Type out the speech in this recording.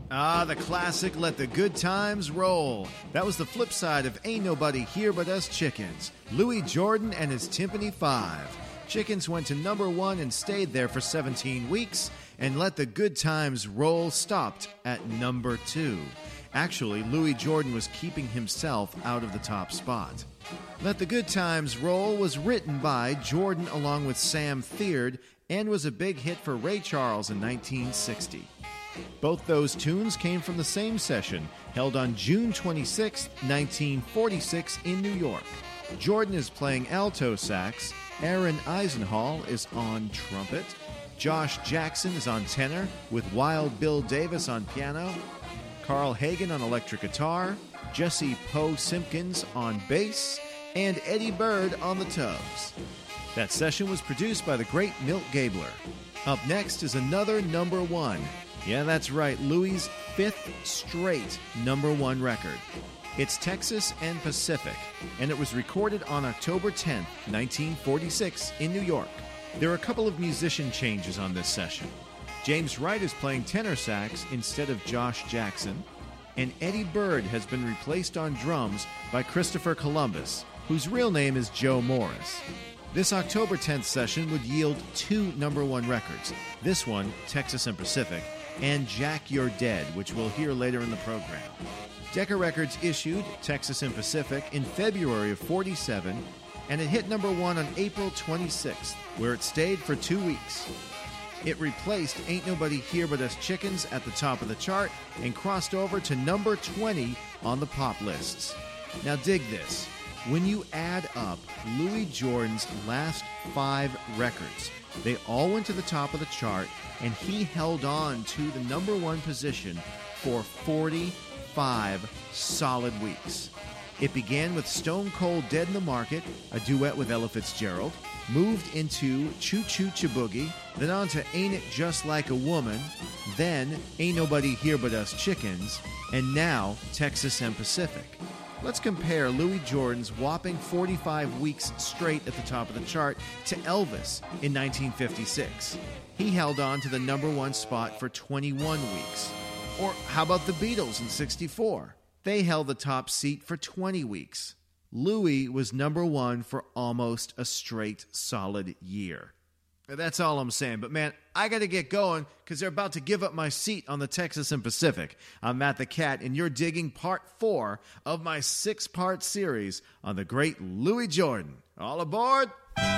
Ah, the classic Let the Good Times Roll. That was the flip side of Ain't Nobody Here But Us Chickens. Louis Jordan and his Tympany Five. Chickens went to number 1 and stayed there for 17 weeks, and Let the Good Times Roll stopped at number 2. Actually, Louis Jordan was keeping himself out of the top spot. Let the Good Times Roll was written by Jordan along with Sam Thierd and was a big hit for Ray Charles in 1960. Both those tunes came from the same session, held on June 26, 1946 in New York. Jordan is playing alto sax, Aaron Eisenhall is on trumpet, Josh Jackson is on tenor, with Wild Bill Davis on piano, Carl Hagen on electric guitar, Jesse Poe Simpkins on bass, and Eddie Bird on the tubs. That session was produced by the great Milt Gabler. Up next is another number 1. Yeah, that's right, Louis' 5th straight number 1 record. It's Texas and Pacific, and it was recorded on October 10, 1946 in New York. There are a couple of musician changes on this session. James Wright is playing tenor sax instead of Josh Jackson, and Eddie Bird has been replaced on drums by Christopher Columbus, whose real name is Joe Morris. This October 10th session would yield 2 number 1 records. This one, Texas and Pacific, and Jack You're Dead, which we'll hear later in the program. Decca Records issued Texas and Pacific in February of 47, and it hit number 1 on April 26th, where it stayed for 2 weeks. It replaced Ain't Nobody Here But Us Chickens at the top of the chart and crossed over to number 20 on the pop lists. Now dig this. When you add up Louis Jordan's last 5 records, they all went to the top of the chart, and he held on to the number 1 position for 45 solid weeks. It began with Stone Cold Dead in the Market, a duet with Ella Fitzgerald, moved into Choo Choo Chiboogie, then on to Ain't It Just Like a Woman, then Ain't Nobody Here But Us Chickens, and now Texas and Pacific. Let's compare Louis Jordan's whopping 45 weeks straight at the top of the chart to Elvis in 1956. He held on to the number 1 spot for 21 weeks. Or how about the Beatles in 64? They held the top seat for 20 weeks. Louis was number 1 for almost a straight solid year. That's all I'm saying. But man, I got to get going because they're about to give up my seat on the Texas and Pacific. I'm Matt the Cat, and you're digging part 4 of my 6-part series on the great Louis Jordan. All aboard!